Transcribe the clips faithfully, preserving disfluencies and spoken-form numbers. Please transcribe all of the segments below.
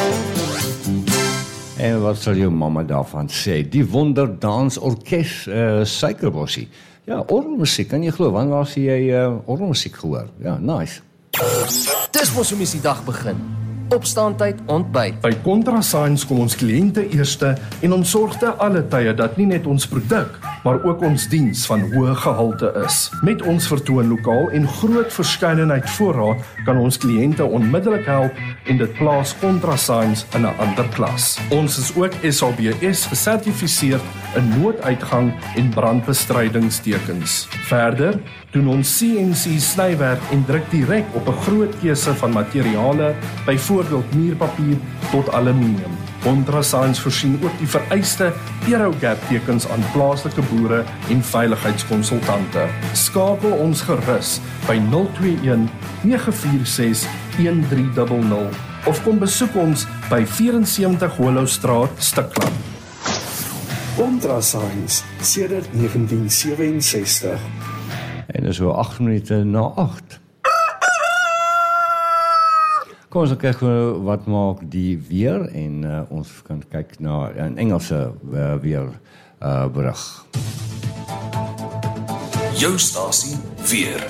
En wat sal jou mamma daarvan sê? Die Wonderdans-orkes, uh, Suikerbossie. Ja, orgelmusiek, kan jy glo, wanneer was jy uh, orgelmusiek gehoor? Ja, nice. Dis mos hoe mens die dag begin. Opstaantyd, ontbyt. By Contrasigns kom ons kliënte eerste en ons sorg te alle tye dat nie net ons produk, maar ook ons diens van hoë gehalte is. Met ons vertoonlokaal en groot verskeidenheid voorraad kan ons kliënte onmiddellik help en dit plaas Contrasigns in 'n ander klas. Ons is ook S A B S gesertifiseer in nooduitgang en brandbestrydingstekens. Verder doen ons C N C snywerk en druk direk op 'n groot keuse van materiale, byvoorbeeld muurpapier tot aluminium. Contrasigns voorsien ook die vereiste Aerogap tekens aan plaaslike boere en veiligheidskonsultante. Skakel ons gerus by nul twee een nege vier ses een drie nul nul of kom besoek ons by vyf-en-sewentig Hollowstraat, Stikland. Contrasigns sedert negentien sewe-en-sestig. En is so agt minute na agt. Kom ons kyk wat maak die weer en uh, ons kan kyk na 'n Engelse uh, weer uh, berig. Jou stasie weer.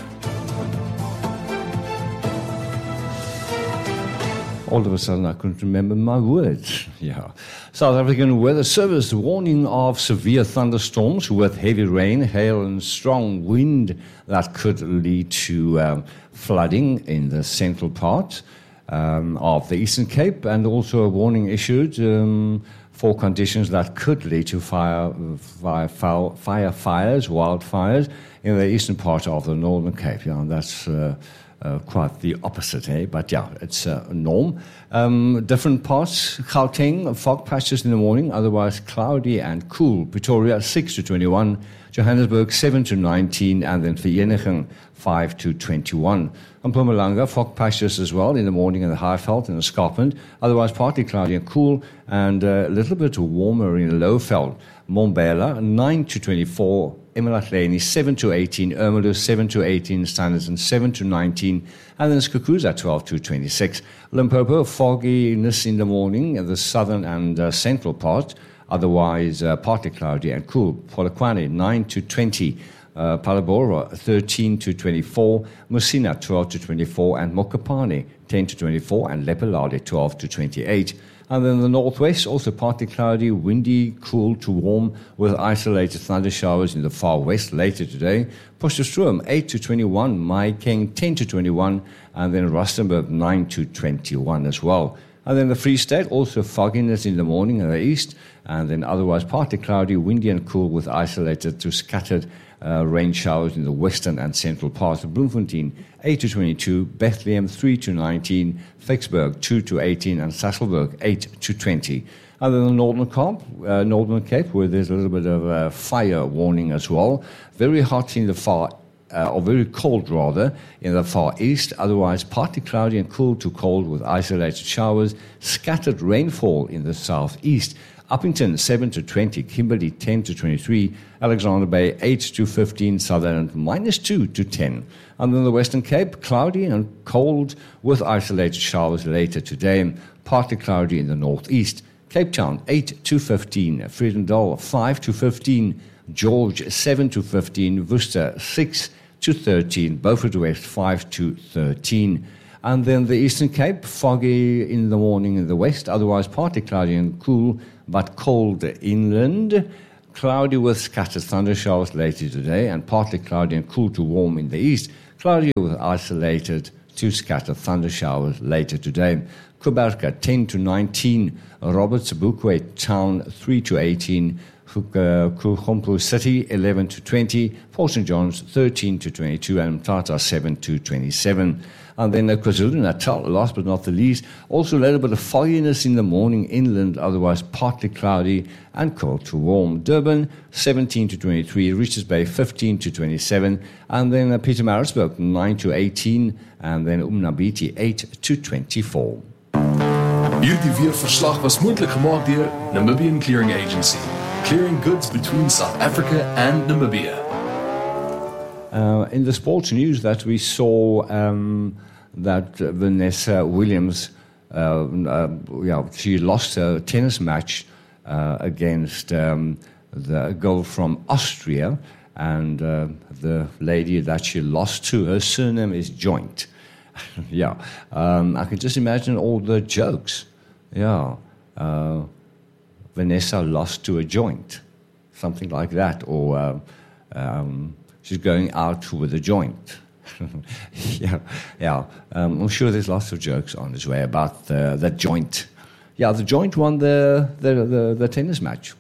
All of a sudden I couldn't remember my words. Yeah. South African Weather Service warning of severe thunderstorms with heavy rain, hail and strong wind that could lead to um, flooding in the central part um, of the Eastern Cape, and also a warning issued um, for conditions that could lead to fire, fire, fire, fire fires, wildfires in the eastern part of the Northern Cape. Yeah, and that's uh, Uh, quite the opposite, eh? But yeah, it's uh, a norm. Um, different parts, Gauteng, fog patches in the morning, otherwise cloudy and cool. Pretoria, six to twenty-one. Johannesburg, seven to nineteen. And then Vereeniging, five to twenty-one. And Mpumalanga, fog patches as well in the morning in the Highveld and the Escarpment. Otherwise partly cloudy and cool, and uh, a little bit warmer in the Lowveld. Mbombela, nine to twenty-four. eMalahleni, seven to eighteen, Ermelo, seven to eighteen, Standerton, seven to nineteen, and then Skukuza, twelve to twenty-six. Limpopo, fogginess in the morning in the southern and uh, central part, otherwise uh, partly cloudy and cool. Polokwane, nine to twenty, uh, Palabora, thirteen to twenty-four, Musina, twelve to twenty-four, and Mokopane, ten to twenty-four, and Lepelade, twelve to twenty-eight. And then the northwest, also partly cloudy, windy, cool to warm, with isolated thunder showers in the far west later today. Potchefstroom, eight to twenty-one, Mahikeng, ten to twenty-one, and then Rustenburg, nine to twenty-one as well. And then the Free State, also fogginess in the morning in the east, and then otherwise partly cloudy, windy and cool, with isolated to scattered uh, rain showers in the western and central parts of Bloemfontein, eight to twenty-two, Bethlehem, three to nineteen, Vicksburg, two to eighteen, and Sasolburg, eight to twenty. And then the Northern Cape, uh, Northern Cape, where there's a little bit of a fire warning as well. Very hot in the far, uh, or very cold rather, in the far east. Otherwise, partly cloudy and cool to cold with isolated showers. Scattered rainfall in the southeast. Uppington, seven to twenty, Kimberley, ten to twenty-three, Alexander Bay, eight to fifteen, Sutherland, minus two to ten. And then the Western Cape, cloudy and cold with isolated showers later today, partly cloudy in the northeast. Cape Town, eight to fifteen, Vredendal, five to fifteen, George, seven to fifteen, Worcester, six to thirteen, Beaufort West, five to thirteen. And then the Eastern Cape, foggy in the morning in the west, otherwise partly cloudy and cool, but cold inland. Cloudy with scattered thunder showers later today, and partly cloudy and cool to warm in the east. Cloudy with isolated to scattered thunder showers later today. Kuberka, ten to nineteen. Roberts Bukwe Town, three to eighteen. Kuchumpu City, eleven to twenty. Port Saint John's, thirteen to twenty-two. And Mthatha, seven to twenty-seven. And then uh, KwaZulu-Natal, last but not the least, also a little bit of fogginess in the morning inland, otherwise partly cloudy and cold to warm. Durban, seventeen to twenty-three, Richards Bay, fifteen to twenty-seven, and then uh, Pietermaritzburg, nine to eighteen, and then Umnabiti, eight to twenty-four. Hierdie weerverslag was moontlik gemaak deur Namibian Clearing Agency, clearing goods between South Africa and Namibia. Uh, in the sports news that we saw um, that Vanessa Williams uh, uh, yeah, she lost a tennis match uh, against um, the girl from Austria, and uh, the lady that she lost to, her surname is Joint. yeah, um, I can just imagine all the jokes. Yeah, uh, Vanessa lost to a joint, something like that, or uh, um, she's going out with a joint. yeah, yeah. Um, I'm sure there's lots of jokes on his way about the, the joint. Yeah, the joint won the, the, the, the tennis match.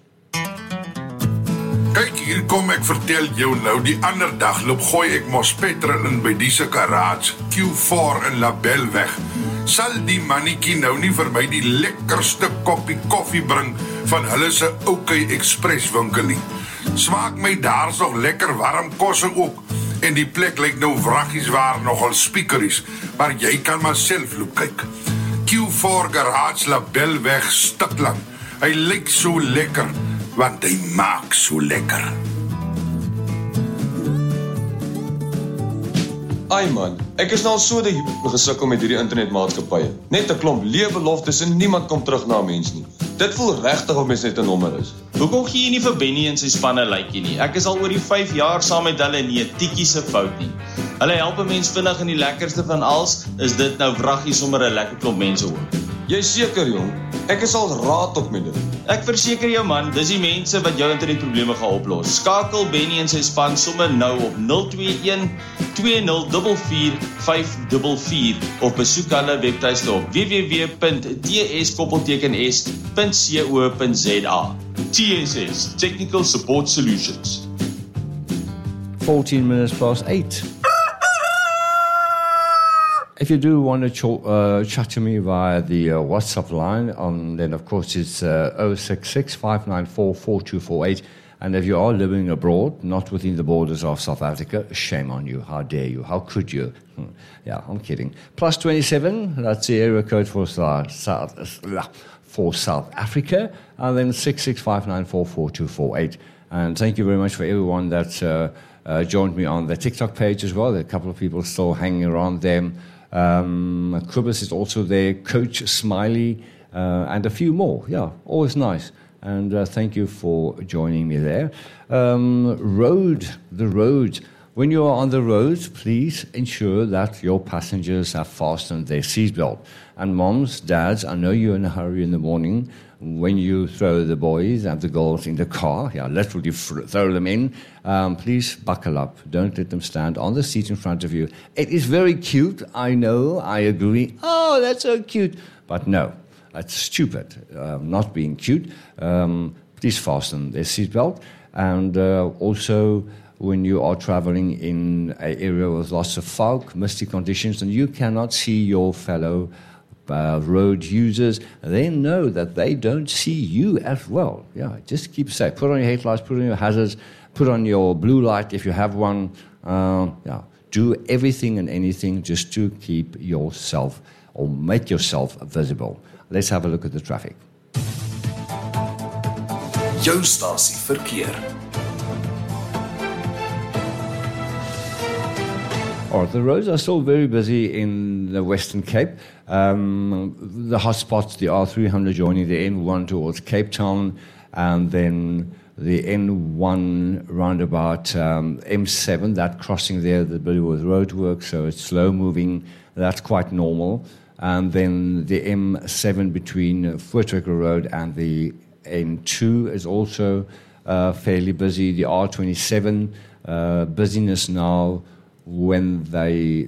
Kyk, hier kom ek vertel jou nou, die ander dag loop gooi ek mos petrol in by die se garage, Q four in Labelweg. Sal die mannetjie nou nie vir my die lekkerste koppie koffie bring van hulle se OK Express winkel nie. Smaak my daar's nog lekker warm kosse ook, en die plek lyk nou wraggies waar nogal speakeries, maar jy kan maar self loop kyk. Q four garage Labelweg Stikland. Hy lyk so lekker, want hy maak so lekker. Ai man, ek is nou al so die gesukkel met hierdie internetmaatskappye. Net 'n klomp leë beloftes en niemand kom terug na 'n mens nie. Dit voel regtig of mens net 'n nommer is. Hoekom gee jy nie vir Benny en sy spanne lykie nie? Ek is al oor die vyf jaar saam met hulle, nie 'n tikkie se fout nie. Hulle help 'n mens vinnig, en die lekkerste van alles is dit nou wraggie sommer 'n lekker klomp mense ook. Jy seker jong, ek is al raad op met dit. Ek verseker jou man, dis die mense wat jou internetprobleme gaan oplos. Skakel Benny en sy span sommer nou op nul twee een twee nul vier vier vyf vier vier of besoek hulle webtuiste op w w w punt t s koppelteken s punt co punt z a. T S S, Technical Support Solutions. fourteen minutes past eight. If you do want to ch- uh, chat to me via the uh, WhatsApp line, um, then of course it's uh, oh six six, five nine four, four two four eight. And if you are living abroad, not within the borders of South Africa, shame on you. How dare you? How could you? Hmm. Yeah, I'm kidding. Plus twenty-seven, that's the area code for South, South, for South Africa. And then six six five nine four, four two four eight. And thank you very much for everyone that uh, uh, joined me on the TikTok page as well. There are a couple of people still hanging around them. Um, Krubis is also there, Coach Smiley, uh, and a few more. Yeah, always nice. And uh, thank you for joining me there. Um, road, the road. When you are on the road, please ensure that your passengers have fastened their seatbelt. And moms, dads, I know you're in a hurry in the morning when you throw the boys and the girls in the car. Yeah, literally throw them in. Um, please buckle up. Don't let them stand on the seat in front of you. It is very cute. I know. I agree. Oh, that's so cute. But no, that's stupid. Uh, not being cute. Um, please fasten their seatbelt. And uh, also, when you are traveling in an area with lots of fog, misty conditions, and you cannot see your fellow uh, road users, then know that they don't see you as well. Yeah, just keep safe. Put on your headlights, put on your hazards, put on your blue light if you have one. Uh, yeah, do everything and anything just to keep yourself or make yourself visible. Let's have a look at the traffic. Jou stasie verkeer. All right, the roads are still very busy in the Western Cape. Um, the hotspots, the R three hundred joining the N one towards Cape Town, and then the N one roundabout um, M seven, that crossing there, the Billyworth roadwork, so it's slow moving. That's quite normal. And then the M seven between Voortrekker Road and the N two is also uh, fairly busy. The R twenty-seven, uh, busyness now when they